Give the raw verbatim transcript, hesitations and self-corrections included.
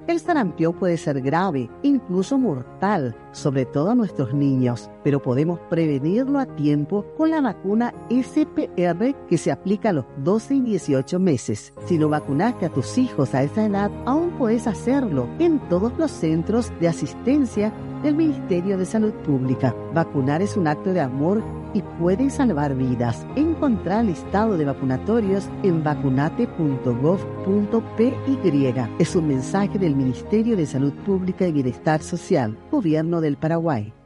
El sarampión puede ser grave, incluso mortal, sobre todo a nuestros niños, pero podemos prevenirlo a tiempo con la vacuna S P R que se aplica a los doce y dieciocho meses. Si no vacunaste a tus hijos a esa edad, aún puedes hacerlo en todos los centros de asistencia del Ministerio de Salud Pública. Vacunar es un acto de amor y puede salvar vidas. Encontrá el listado de vacunatorios en vacunate punto gov punto p y. Es un mensaje del Ministerio de Salud Pública y Bienestar Social, Gobierno del Paraguay.